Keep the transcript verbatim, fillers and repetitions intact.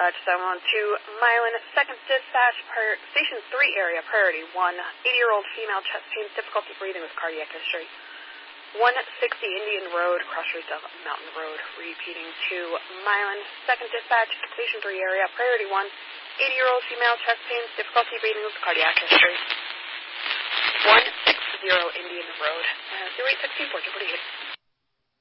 Uh, to seven one two, Milan, second dispatch, per, station three area, priority one, eighty-year-old female, chest pain, difficulty breathing with cardiac history. one sixty Indian Road, cross streets of Mountain Road, repeating to Milan, second dispatch, station three area, priority one, eighty-year-old female, chest pain, difficulty breathing with cardiac history. one sixty Indian Road, uh, zero eight sixteen, four two eight.